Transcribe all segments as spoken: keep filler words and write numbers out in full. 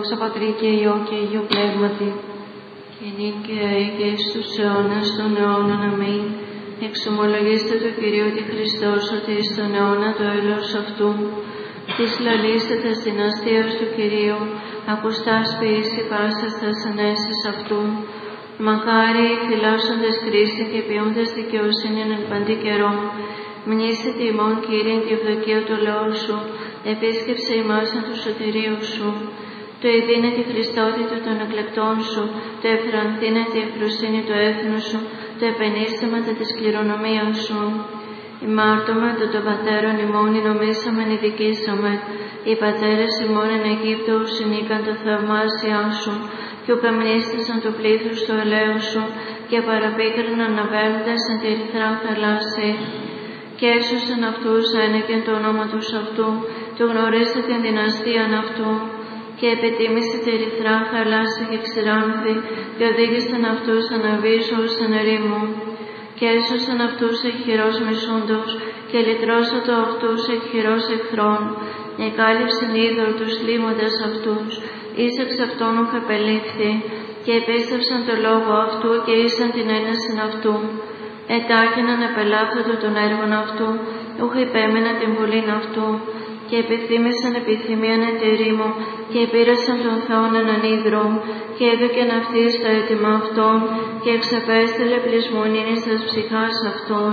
δόξα Πατρί και Υιό και Αγίου Πνεύματι, και νυν και αεί και εις τους αιώνας των αιώνων. Αμήν. Εξομολογήστε το Κυρίου τη Χριστός, ότι εις τον αιώνα το έλεος αυτού, της λαλήστε τας δυναστείας του Κυρίου, ακουστάς ποιήσει πάσας τας ανέσεις αυτού. Μακάρι οι φυλάσσοντες κρίση και ποιούντες δικαιοσύνην εν παντή καιρόν. Μνήσετε ημών, Κύριε, τη ευδοκία του λαού σου, επίσκεψε ημάς εν του σωτηρίου σου. Το ειδίνε τη χριστότητα των εκλεκτών σου, το εφρανθήνε τη ευρωσύνη του έθνου σου, το επενίστηματα της κληρονομίας σου. Ημάρτωμα των των πατέρων ημών νομίσαμεν ειδικήσαμε, οι πατέρες ημών εν Αιγύπτου συνήκαν το θαυμάσια σου, και ουκαμνίστησαν το πλήθος του ελαίου σου, και παραπίκριναν αναβαίνοντας εν τη ερυθρά θαλάσση. Και έσωσαν αυτούς ένεκεν το όνομα τους αυτού, του γνωρίστε την δυναστείαν αυτού, και επιτίμησε τη ερυθρά θαλάσση και ξηράνθη, και οδήγησαν αυτούς αναβίσους εν ερήμου. Και έσωσαν αυτούς εκ χειρός μισούντος, και λυτρώσατο αυτούς εκ χειρός εχθρών, εκάλυψεν είδωρ τους λίμοντας αυτούς, εις εξ αυτών ουκ επελήφθη, και επίστευσαν το λόγο αυτού και ήσαν την ένεσιν αυτού. Ετάκυναν επελάφθατο των έργων αυτού, ούχ υπέμεναν την βουλήν αυτού, και επιθύμησαν επιθυμίαν εν τη ρήμο, και επήρασαν τον Θεόν έναν ίδρο, και έδωκεν αυτοίς το αίτημα αυτών, και εξαπέστειλε πλεισμονήν εις τας ψυχάς αυτών.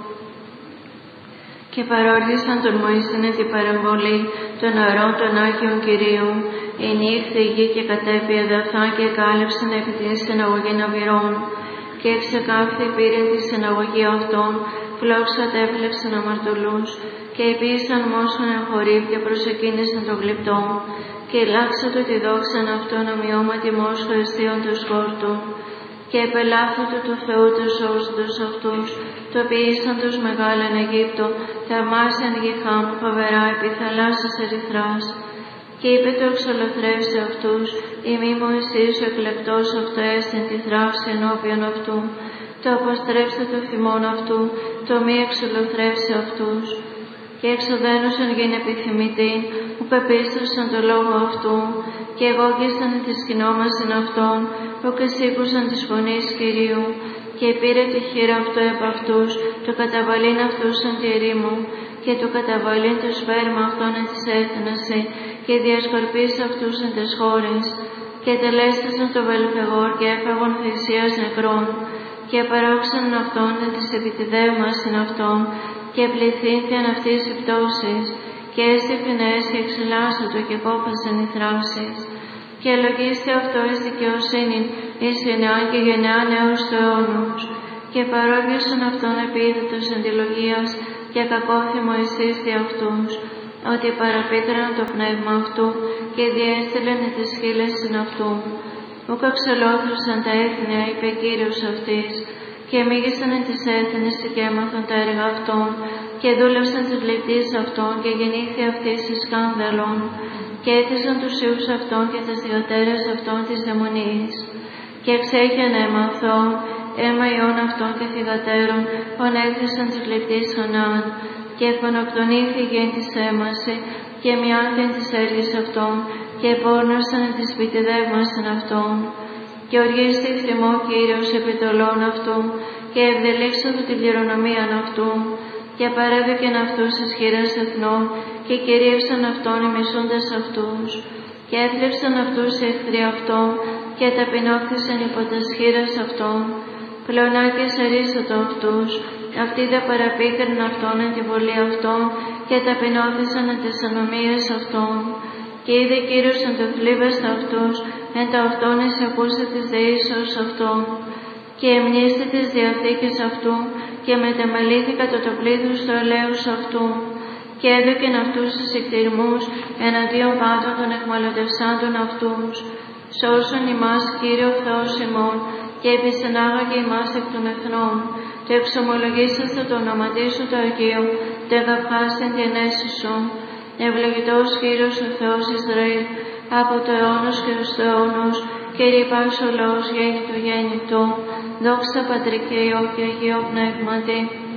Και παρόργησαν τον Μωυσήν την παρεμβολή των νερών των Άγιων Κυρίου, ενήφθη η γη και κατέπη εδαφά, και κάλυψαν επί την συναγωγή ναυηρών. Και εξεκάφθη πήρεν τη συναγωγή αυτών, φλόξα τέφλεξαν αμαρτωλούς, και επίησαν μόσχον εγχωρήπια προσεκίνησαν το γλυπτό, και ελάξατο τη δόξαν αυτών ομοιώματι μόσχο αισθίων του σκόρτου, και επελάφθατο του Θεού τους σώσοντος αυτούς, το ποιήσαν τους μεγάλεν Αιγύπτο, θαυμάσιαν γη Χάμ, φοβερά επί θαλάσσης ερυθράς. Και είπε το εξολοθρεύσε αυτούς, η μη Μωυσής ο εκλεκτός αυτό έστειν τη θράψη ενώπιον αυτού, το αποστρέψτε το θυμόν αυτού, το μη εξολοθρεύσε αυτούς. Και εξοδένωσαν γιν επιθυμητήν, που πεπίστευσαν το λόγο αυτού, και εγώγησαν τη σκηνόμασιν αυτών, που κεσήκουσαν της φωνής Κυρίου, και πήρε τη χείρα αυτό επ' αυτούς, το καταβαλήν αυτούς εν τη ερήμου, και το καταβαλήν το σφαίρμα αυτών εν της έθναση, και διασκορπείς αυτούς εν τες χώρες, και τελέστησαν το Βελφεγόρ και έφαγον θυσίας νεκρών, και παρόξαν αυτόν εν της επιτιδεύμασιν αυτών, και πληθύνθηκαν αυτής οι πτώσεις, και έστειφεν έσχε εξελάσσοτο και κόπασαν οι θράψεις. Και ελογίστε αυτό εις δικαιοσύνην, εις γενεάν και γενεάν έως το αιώνος. Και παρόγησαν αυτόν επίδετος αντιλογίας, και κακόθυμο εσείς δι' αυτούς, ότι παραπίκραν το πνεύμα αυτού, και διέστειλεν τις χείλες συν αυτού. Ούκ αξελόθρωσαν τα έθνια, είπε Κύριος αυτής, και μίγησαν εν τις έθνες και έμαθαν τα έργα αυτών, και δούλευσαν τις λεπτείς αυτών, και γεννήθη αυτής εις σκάνδαλον, και έθισαν τους ιούς αυτών και τις διωτέρες αυτών της δαιμονίας. Και εξέχεν αίμα αθώων, αίμα ιών αυτών και θυγατέρων, πονέθησαν τις λεπτείς Χανάν, και επανοκτονήθη γεν της έμαση, και μοιάθεν της έργης αυτών, και επόρνωσαν εν της πιτιδεύμασιν αυτών. Και οργίστη θυμό Κύριος επί το λόν αυτού, και ευδελίξατο την κληρονομίαν αυτού, και παρέβηκεν αυτούς εις χείρας εθνών, και κυρίευσαν αυτόν οι μισούντες αυτούς, και έθλιψαν αυτούς οι εχθροί αυτών, και ταπεινώθησαν υπό τας χείρας αυτών. Πλεονάκες ερίσατο αυτούς, αυτοί δε παραπίκραν αυτόν εν τη βολή αυτών, και ταπεινώθησαν εν τες ανομίες αυτών. Και είδε Κύριος εν το θλίβεστα αυτούς, εν τα αυτών εις ακούσε της δεήσεως αυτών. Και εμνήστη της διαθήκης αυτού, και μετεμελήθη κατά το πλήθος του ελέους αυτού. Και έδωκεν αυτούς εις εκτιρμούς εναντίον πάντων των εκμαλωτευσάντων αυτούς. Σώσον ημάς, Κύριο Θεός ημών, και επισενάγαγε ημάς εκ των εθνών. Το εξομολογήσαστε το ονοματί σου το Αγίο, το εγαπχάστην την αίσθη σου. Ευλογητός Κύριος ο Θεός Ισραήλ, από το αιώνος και ως το αιώνος, και ρηπάς ο λαός γέννητο γέννητο, δόξα Πατρί και Υιό και Αγίο Πνεύματι,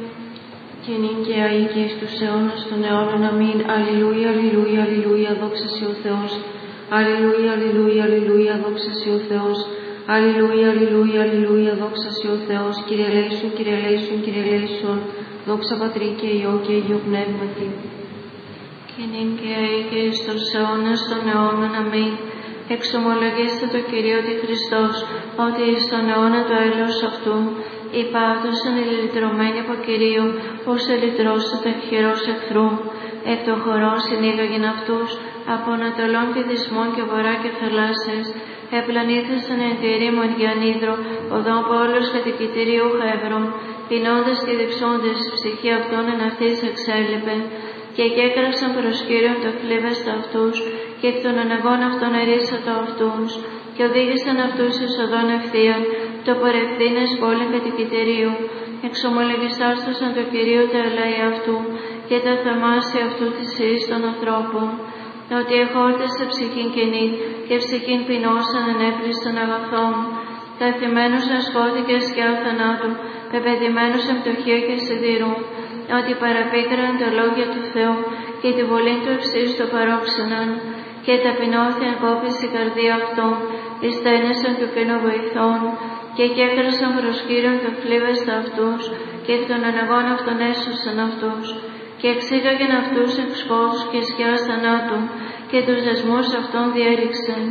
και νυν και αεί και εις τους αιώνας των αιώνων. Αμήν. Αλληλούια, αλληλούια, αλληλούια, δόξα Συ ο Θεός. Αλληλούια, αλληλούια, αλληλούια, δόξα σοι ο Θεός. Αλληλούια, αλληλούια, αλληλούια, δόξα σοι ο Θεός. Κύριε ελέησον, Κύριε ελέησον, Κύριε ελέησον. Δόξα Πατρί και Υιό και Αγίου Πνεύματι. Και νυν και αεί και εις τους αιώνας των αιώνων. Αμήν. Εξομολογήστε το Κυρίο τη Χριστός, ότι εις τον αιώνα του έλεος αυτού, οι πάθουσαν οι λυτρωμένοι από Κυρίου, ως ελυτρώσου τα χειρός εχθρού. Εκ των χωρών συνήγαγεν αυτούς, από ανατολών και δυσμών και βορρά και θαλάσσες, επλανήθησαν εν τη ρήμον για ανίδρο, οδόν πόλος κατοικητηρίου Χεύρων, πεινώντες και διψώντες, ψυχή αυτών εν αυτής εξέλιπε, και κέκρασαν προς Κύριον το θλίβες τα αυτούς, και εκ των αναγκών αυτών ερίσατο αυτούς, και οδήγησαν αυτούς εις οδόν ευθείαν, το πορευθύνες πόλη κατοικητηρίου, εξομολογησάστοσαν το Κυρίο τα ελέη αυτού, και τα θαυμάσια αυτού της ιής των ανθρώπων, ότι εχόρτασε ψυχήν κενή και ψυχήν πεινώσαν ενέπλησαν αγαθών, καθημένους εν σκότη και σκιά θανάτου, πεπαιδημένους εν πτωχία και σιδηρού, ότι παραπίκραν τα λόγια του Θεού και τη βολή του ευσύς το παρόξεναν, και ταπεινώθηκαν κόπης η καρδία αυτών, ειστένεσαν του κενού βοηθών, και κέκρασαν προς Κύριον το θλίβεστα αυτούς, και εκ των αναγών αυτών έσωσαν αυτούς, και εξήγαγεν αυτούς εκ σκότους και σκιάς θανάτου, και τους δεσμούς αυτών διέριξεν.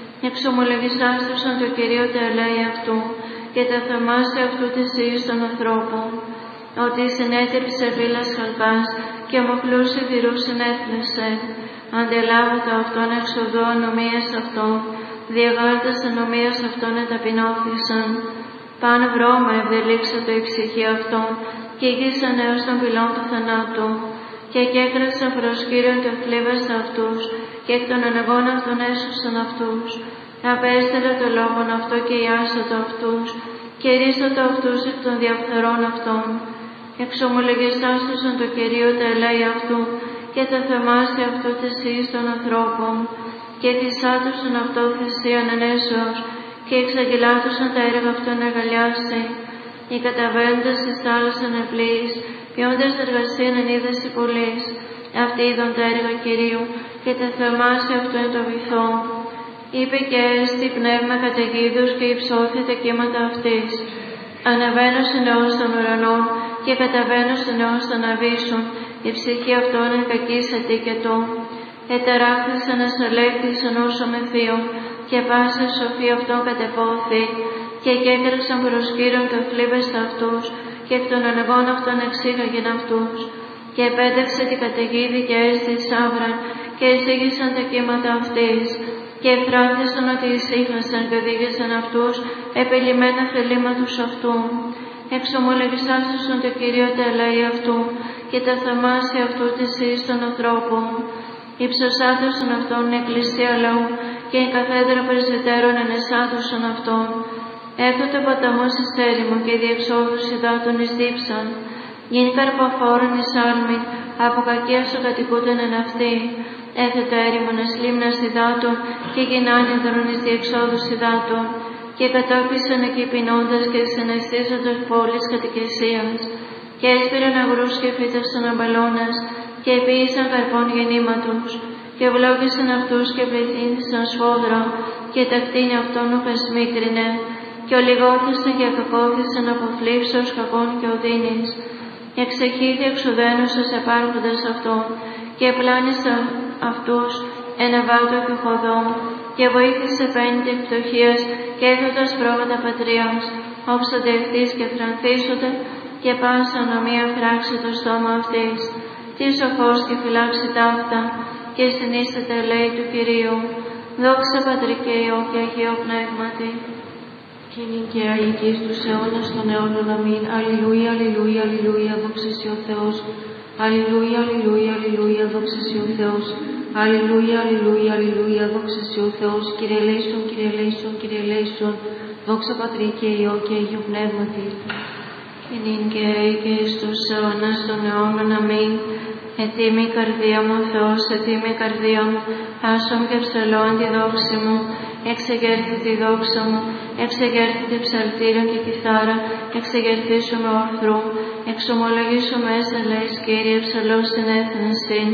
Εξομολογησάστοσαν το Κυρίο τα ελέη αυτού, και τα θαυμάσια αυτού της ιής των ανθρώπων, ότι συνέτριψε φύλας χαλκάς, και μοχλούς σιδηρούς συνέθλισε. Αντελάβωτα αυτών εξοδού ανομίας αυτών, διαγάλτας ανομίας αυτών εταπεινώθησαν. Παν βρώμα ευδελίξατο η ψυχή αυτών, και ηγήσαν έως των πυλών του θανάτου, και κέκρασαν προς Κύριον το θλίβεστα αυτούς, και εκ των αναγκών αυτών έσωσαν αυτούς. Απέστελε το λόγον αυτό και ιάσατο αυτούς, και ρίσατο αυτούς εκ των διαφθορών αυτών. Εξομολογησάστοσαν το Κυρίο τα ελέη αυτού, και τα θαυμάσια αυτού της ιής των ανθρώπων, και θυσάτωσαν αυτό θυσίαν ενέσεως, και εξαγγελάτωσαν τα έργα αυτών αγαλιάσει. Οι καταβαίνοντες εις θάλασσαν επλοίης, ποιόντες εργασίαν εν είδαση πολλής, αυτοί είδον τα έργα Κυρίου, και τα θαυμάσια αυτού εν το βυθό. Είπε και έστι πνεύμα καταιγίδους και υψώθη τα κύματα αυτής. Αναβαίνω συνεώς των ουρανών, και καταβαίνω συνεώς των αβύσσων, η ψυχή αυτών εν κακής ατίκετο. Εταράχθησαν εσαλέχθησαν όσο με θείον, και πάσα σοφή αυτών κατεπόθη, και κέκρασαν προς Κύριον το θλίβεστα αυτούς, και εκ των αναγκών αυτών εξήγαγεν αυτούς. Και επέταξε την καταιγίδη και έστι σαύραν, και εισήγησαν τα κύματα αυτής, και εφράθησαν ότι ησύχασαν και οδήγησαν αυτούς επελειμμένα θελήματος αυτού. Εξομολογησάστοσαν το Κυρίο τα ελέη αυτού, και τα θαυμάσια αυτού της ιής των ανθρώπων. Υψωσάτωσαν αυτόν η εκκλησία λαού, και η καθέδρα πρεσβυτέρων ενεσάτωσαν αυτόν. Έθωτε ποταμός εις έρημο, και διεξόδους υδάτων εις δίψαν. Γιν καρποφόρων εις άλμην, από κακίας ο κατοικούνταν εν αυτή. Έθετε έρημον εις λίμνας υδάτων, και γινάνιδρον εις διεξόδους υδάτων. Και κατόπισαν εκεί πεινώντας και συναισθήσαντος πόλης κατοικησίας. Και έσπηραν αγρούς και φύτευσαν αμπαλώνας, και επίησαν καρπών γεννήματος. Και ευλόγησαν αυτούς και πληθύνθησαν σφόδρα, και τα κτίνη αυτών ουχας μίκρινε. Και ολιγώθησαν και ακακώθησαν από θλίψεως κακών και οδύνης. Εξεχήθη εξουδένωσες επάρχοντας αυτών, και επλάνησε αυτούς εναβάτω και χωδό, και βοήθησε πέντε εκ πτωχίας, και έδωτας πρόβατα πατριάς, όψονται ευθύς και φρανθίσονται, και πάσα ανομία φράξει το στόμα αυτής. Τι σοφός και φυλάξει ταύτα, και συνίσταται ελέη του Κυρίου. Δόξα Πατρί και Υιό και Αγίο Πνεύματι. Και νυν και αεί και εις τους αιώνας των αιώνων. Αμήν. Αλληλούια, αλληλούια, αλληλούια, δόξα σοι ο Θεός. Αλληλούια, αλληλούια, αλληλούια, δόξα σοι ο Θεός. Αλληλούια, αλληλούια, αλληλούια, δόξα σοι ο Θεός. Κύριε ελέησον, Κύριε ελέησον, Κύριε ελέησον. Δόξα Πατρί και Υιό και Αγίου Πνεύματι. Και νυν και αεί και εις τους αιώνας των αιώνων. Αμήν. Ετοίμη η καρδία μου, Θεός, ετοίμη η καρδία μου, άσον και ψαλώ τη δόξη μου, εξεγέρθη τη δόξα μου, εξεγέρθη τη ψαλτήρα και κιθάρα, εξεγερθήσου με ορθρού, εξομολογήσου μέσα, λες, Κύριε, ψαλώ στην έθνεσιν,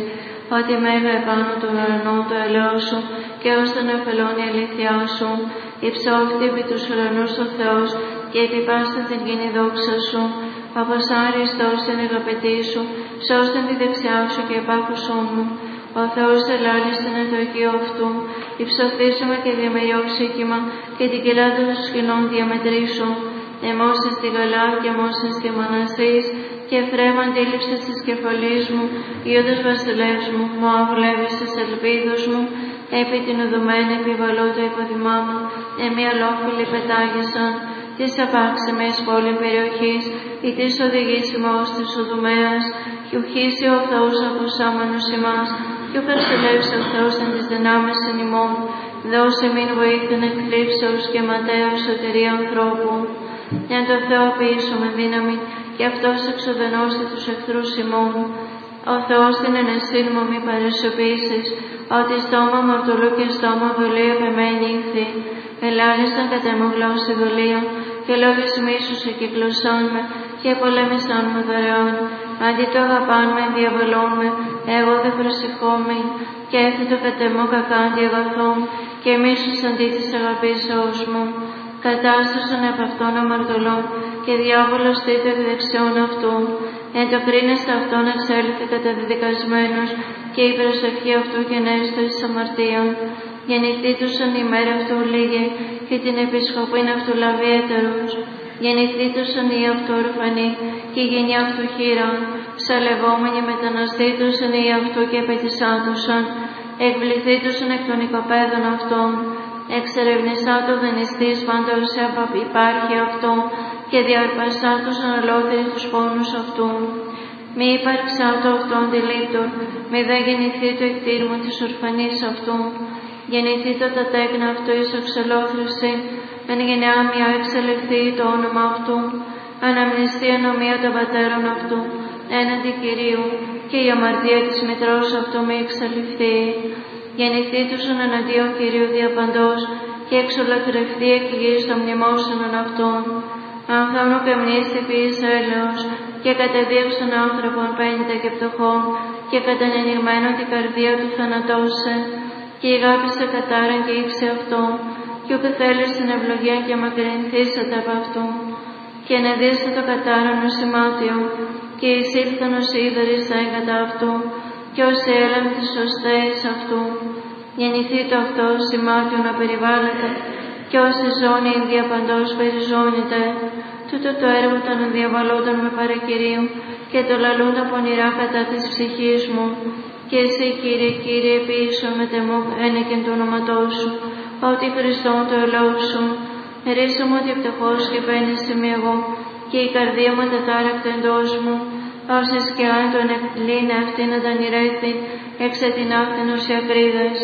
ότι μέγα επάνω του ουρανού το ελαιός σου και ως τον αφελών η αλήθειά σου. Υψώφθη επί τους ουρανούς ο Θεός και επί πάστα την κοινή δόξα σου. Αποσάριστος την αγαπητή σου, σώστην τη δεξιά σου και επάκουσόν μου. Ο Θεός ελάλησεν εν το οικείο αυτού, υψωθήσαμε και διαμεριώξικημα και την κοιλά των σκηνών διαμετρήσου. Εμώσες τη γαλά και εμώσες τη μοναστής και φρέμα αντίληψης της κεφαλής μου, Ιούδας βασιλεύς μου, μου αυλεύεις της ελπίδος μου, επί την οδουμένη επιβαλώ το υποδημά μου, εμεί αλόφιλοι πετάγησαν, της απάξιμης πόλη περιοχής, ή της οδηγήσιμος της οδουμέας, κι ουχήσει ο Θεός αποσάμενος ημάς, κι ο βασιλεύς ο Θεός εν της δυνάμεις εν ημών, δώσε μην βοήθην εκ θλίψεως και ματέως σωτηρία ανθρώπου. Εν το Θεό ποιήσουμε δύναμη, και αυτός εξοδενώσει τους εχθρούς ημών. Ο Θεός την ενεσύν μου μη παρεσιοποιήσεις, ότι στόμα μορτολού και στόμα δολίου επεμένη ήλθη. Ελάλησαν κατά μου γλώσση δολία, και λόγες μίσους εκυκλωσάν με, και πολέμησαν με δωρεάν. Αντί το αγαπάν με, διαβελών με, εγώ δε προσευχόμαι, και έθετο κατά μου κακάντι αγαθών, και μίσους αντί της αγαπήσεώς μου. Κατάστασαν από αυτών αμαρτωλών, και διάβολος τίτο εκ δεξιών αυτού. Εν το κρίνεστα αυτόν εξέλθει καταδιδικασμένος, και η προσευχή αυτού γενέστο εις αμαρτίων. Γεννηθήτουσαν η μέρα αυτού λίγη, και την επισκοπήν αυτού λαβή έτερους. Γεννηθήτουσαν οι αυτού ορφανοί, και η γενιά αυτού χείραν. Ψαλευόμενοι μεταναστήτουσαν οι αυτού και πετυσάτουσαν. Εκβληθήτουσαν εκ των οικοπαίδων αυτών. Εξερευνησά το δενιστής πάντως υπάρχει αυτό, και διαρπασά τους αναλώθεροι τους πόνους αυτού. Μη υπάρξά το αυτόν τυλίπτων, μη δε γεννηθεί το εκτήρμο της ορφανής αυτού. Γεννηθεί το τα τέκνα αυτού εις οξελόθρηση, εν γενιά μια εξελιχθεί το όνομα αυτού. Αναμνηστεί ανομία των πατέρων αυτού, έναντι Κυρίου, και η αμαρτία της μητρός αυτού μη εξαλειφθεί. Γεννηθεί τους εναντίον Κυρίου διαπαντός, και εξολοκληρευτεί εκ γης των μνημόσυνων αυτών. Ανθώνου καμνίστη ποιής έλεος, και κατεδίωξον άνθρωπον πέντε και πτωχών, και κατανενηγμένον την καρδία του θανατώσε, και ηγάπησε κατάραν και ήξε αυτό, και ουκ θέλεις την ευλογία και μακρυνθήσατε από αυτού. Και ενεδίστε το κατάραν ως σημάτιο, και εισήλθαν ως είδωρης έγκατα αυτού, και όσοι έλαμ τις σωστές αυτού. Γεννηθεί το αυτό σημάτιο να περιβάλλεται, και όσοι ζώνη διαπαντός περιζώνεται. Τούτο το έργο των διαβαλόντων με παρακυρίου, και το λαλούντα πονηρά κατά της ψυχής μου. Και εσύ, Κύριε, Κύριε, ποιήσω με τεμό ένεκεν του όνοματός σου, ότι Χριστόν το ελαιό σου. Ερίσω μου ότι πτωχός και παίρνεις είμαι εγώ, και η καρδία μου τετάρακτα εντός μου. Όσες και αν τον εκλίνε αυτήν να τα νηρέθη, εξετεινάχθην ως οι ακρίδες.